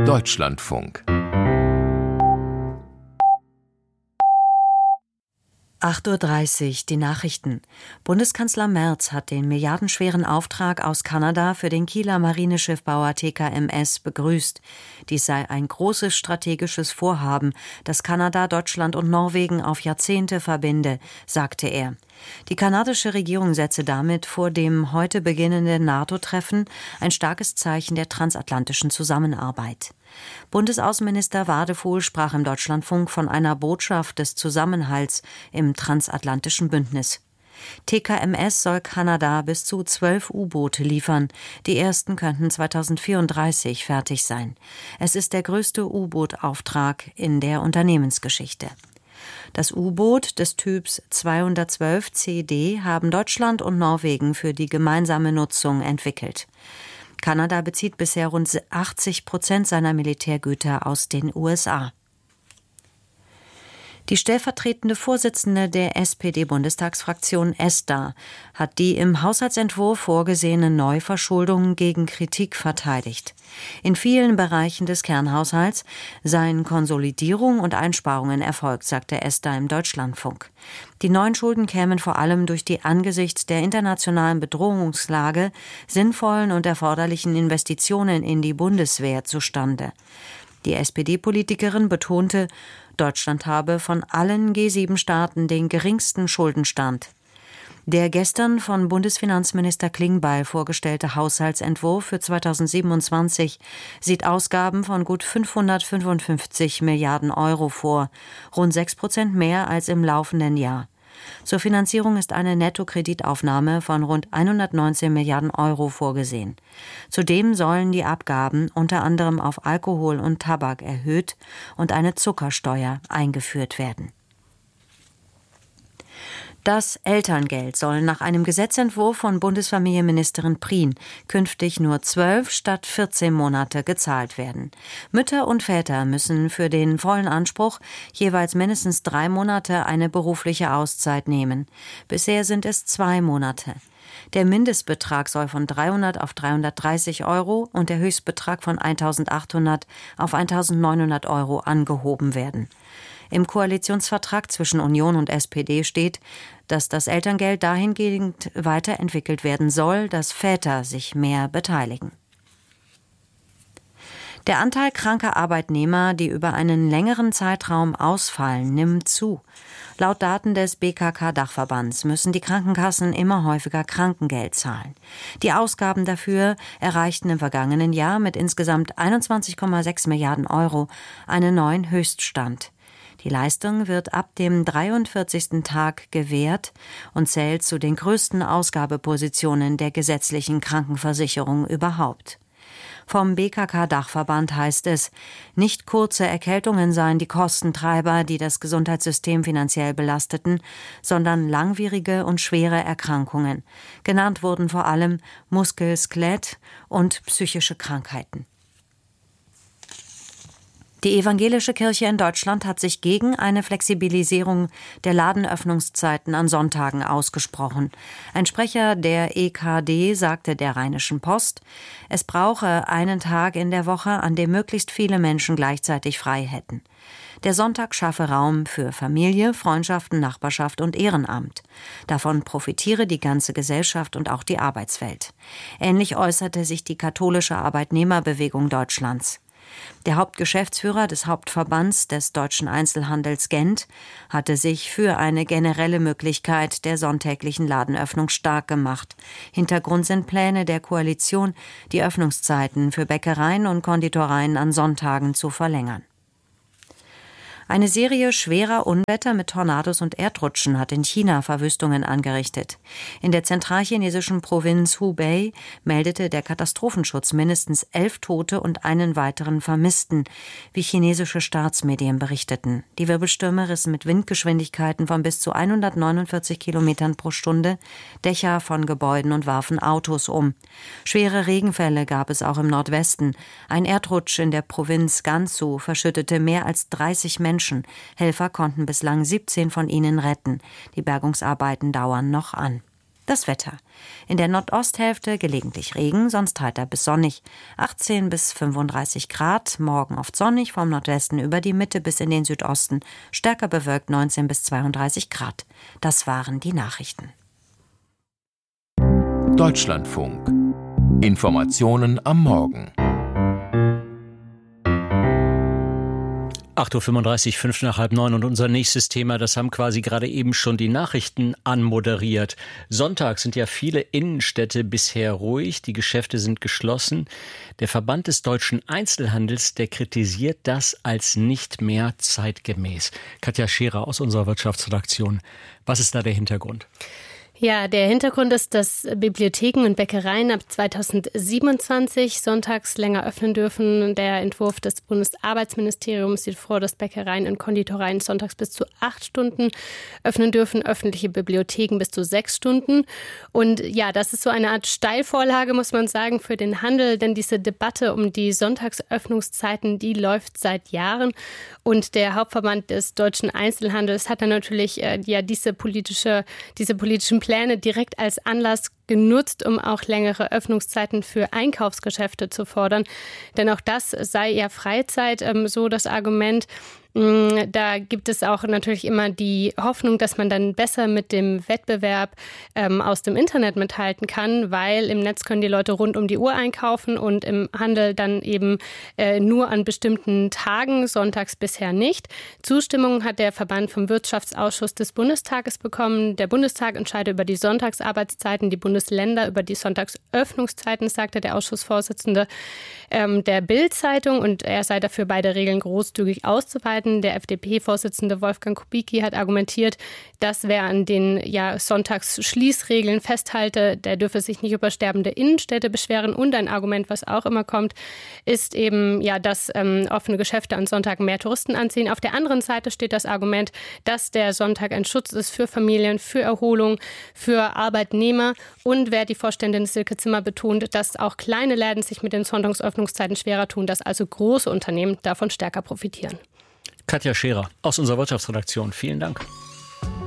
Deutschlandfunk 8:30 Uhr, die Nachrichten. Bundeskanzler Merz hat den milliardenschweren Auftrag aus Kanada für den Kieler Marineschiffbauer TKMS begrüßt. Dies sei ein großes strategisches Vorhaben, das Kanada, Deutschland und Norwegen auf Jahrzehnte verbinde, sagte er. Die kanadische Regierung setze damit vor dem heute beginnenden NATO-Treffen ein starkes Zeichen der transatlantischen Zusammenarbeit. Bundesaußenminister Wadefuhl sprach im Deutschlandfunk von einer Botschaft des Zusammenhalts im transatlantischen Bündnis. TKMS soll Kanada bis zu 12 U-Boote liefern. Die ersten könnten 2034 fertig sein. Es ist der größte U-Boot-Auftrag in der Unternehmensgeschichte. Das U-Boot des Typs 212 CD haben Deutschland und Norwegen für die gemeinsame Nutzung entwickelt. Kanada bezieht bisher rund 80% seiner Militärgüter aus den USA. Die stellvertretende Vorsitzende der SPD-Bundestagsfraktion Esther hat die im Haushaltsentwurf vorgesehene Neuverschuldung gegen Kritik verteidigt. In vielen Bereichen des Kernhaushalts seien Konsolidierung und Einsparungen erfolgt, sagte Esther im Deutschlandfunk. Die neuen Schulden kämen vor allem durch die angesichts der internationalen Bedrohungslage sinnvollen und erforderlichen Investitionen in die Bundeswehr zustande. Die SPD-Politikerin betonte, Deutschland habe von allen G7-Staaten den geringsten Schuldenstand. Der gestern von Bundesfinanzminister Klingbeil vorgestellte Haushaltsentwurf für 2027 sieht Ausgaben von gut 555 Milliarden Euro vor, rund 6% mehr als im laufenden Jahr. Zur Finanzierung ist eine Nettokreditaufnahme von rund 119 Milliarden Euro vorgesehen. Zudem sollen die Abgaben unter anderem auf Alkohol und Tabak erhöht und eine Zuckersteuer eingeführt werden. Das Elterngeld soll nach einem Gesetzentwurf von Bundesfamilienministerin Prien künftig nur 12 statt 14 Monate gezahlt werden. Mütter und Väter müssen für den vollen Anspruch jeweils mindestens 3 Monate eine berufliche Auszeit nehmen. Bisher sind es 2 Monate. Der Mindestbetrag soll von 300 auf 330 Euro und der Höchstbetrag von 1.800 auf 1.900 Euro angehoben werden. Im Koalitionsvertrag zwischen Union und SPD steht, dass das Elterngeld dahingehend weiterentwickelt werden soll, dass Väter sich mehr beteiligen. Der Anteil kranker Arbeitnehmer, die über einen längeren Zeitraum ausfallen, nimmt zu. Laut Daten des BKK-Dachverbands müssen die Krankenkassen immer häufiger Krankengeld zahlen. Die Ausgaben dafür erreichten im vergangenen Jahr mit insgesamt 21,6 Milliarden Euro einen neuen Höchststand. Die Leistung wird ab dem 43. Tag gewährt und zählt zu den größten Ausgabepositionen der gesetzlichen Krankenversicherung überhaupt. Vom BKK-Dachverband heißt es, nicht kurze Erkältungen seien die Kostentreiber, die das Gesundheitssystem finanziell belasteten, sondern langwierige und schwere Erkrankungen. Genannt wurden vor allem Muskel-, Skelett- und psychische Krankheiten. Die evangelische Kirche in Deutschland hat sich gegen eine Flexibilisierung der Ladenöffnungszeiten an Sonntagen ausgesprochen. Ein Sprecher der EKD sagte der Rheinischen Post, es brauche einen Tag in der Woche, an dem möglichst viele Menschen gleichzeitig frei hätten. Der Sonntag schaffe Raum für Familie, Freundschaften, Nachbarschaft und Ehrenamt. Davon profitiere die ganze Gesellschaft und auch die Arbeitswelt. Ähnlich äußerte sich die katholische Arbeitnehmerbewegung Deutschlands. Der Hauptgeschäftsführer des Hauptverbands des deutschen Einzelhandels Gent hatte sich für eine generelle Möglichkeit der sonntäglichen Ladenöffnung stark gemacht. Hintergrund sind Pläne der Koalition, die Öffnungszeiten für Bäckereien und Konditoreien an Sonntagen zu verlängern. Eine Serie schwerer Unwetter mit Tornados und Erdrutschen hat in China Verwüstungen angerichtet. In der zentralchinesischen Provinz Hubei meldete der Katastrophenschutz mindestens 11 Tote und einen weiteren Vermissten, wie chinesische Staatsmedien berichteten. Die Wirbelstürme rissen mit Windgeschwindigkeiten von bis zu 149 Kilometern pro Stunde Dächer von Gebäuden und warfen Autos um. Schwere Regenfälle gab es auch im Nordwesten. Ein Erdrutsch in der Provinz Gansu verschüttete mehr als 30 Menschen. Helfer konnten bislang 17 von ihnen retten. Die Bergungsarbeiten dauern noch an. Das Wetter. In der Nordosthälfte gelegentlich Regen, sonst heiter bis sonnig. 18 bis 35 Grad, morgen oft sonnig, vom Nordwesten über die Mitte bis in den Südosten. Stärker bewölkt 19 bis 32 Grad. Das waren die Nachrichten. Deutschlandfunk. Informationen am Morgen. 8.35 Uhr, 5 nach halb 9 und unser nächstes Thema, das haben quasi gerade eben schon die Nachrichten anmoderiert. Sonntag sind ja viele Innenstädte bisher ruhig, die Geschäfte sind geschlossen. Der Verband des deutschen Einzelhandels, der kritisiert das als nicht mehr zeitgemäß. Katja Scherer aus unserer Wirtschaftsredaktion. Was ist da der Hintergrund? Ja, der Hintergrund ist, dass Bibliotheken und Bäckereien ab 2027 sonntags länger öffnen dürfen. Der Entwurf des Bundesarbeitsministeriums sieht vor, dass Bäckereien und Konditoreien sonntags bis zu 8 Stunden öffnen dürfen, öffentliche Bibliotheken bis zu 6 Stunden. Und ja, das ist so eine Art Steilvorlage, muss man sagen, für den Handel, denn diese Debatte um die Sonntagsöffnungszeiten, die läuft seit Jahren. Und der Hauptverband des deutschen Einzelhandels hat dann natürlich diese politischen Pläne direkt als Anlass genutzt, um auch längere Öffnungszeiten für Einkaufsgeschäfte zu fordern. Denn auch das sei ja Freizeit, so das Argument. Da gibt es auch natürlich immer die Hoffnung, dass man dann besser mit dem Wettbewerb aus dem Internet mithalten kann, weil im Netz können die Leute rund um die Uhr einkaufen und im Handel dann eben nur an bestimmten Tagen, sonntags bisher nicht. Zustimmung hat der Verband vom Wirtschaftsausschuss des Bundestages bekommen. Der Bundestag entscheidet über die Sonntagsarbeitszeiten, die Bundesländer über die Sonntagsöffnungszeiten, sagte der Ausschussvorsitzende der Bild-Zeitung, und er sei dafür, beide Regeln großzügig auszuweiten. Der FDP-Vorsitzende Wolfgang Kubicki hat argumentiert, dass wer an den Sonntagsschließregeln festhalte, der dürfe sich nicht über sterbende Innenstädte beschweren. Und ein Argument, was auch immer kommt, ist eben, dass offene Geschäfte an Sonntag mehr Touristen anziehen. Auf der anderen Seite steht das Argument, dass der Sonntag ein Schutz ist für Familien, für Erholung, für Arbeitnehmer. Und die Vorständin Silke Zimmer betont, dass auch kleine Läden sich mit den Sonntagsöffnungszeiten schwerer tun, dass also große Unternehmen davon stärker profitieren. Katja Scherer aus unserer Wirtschaftsredaktion. Vielen Dank.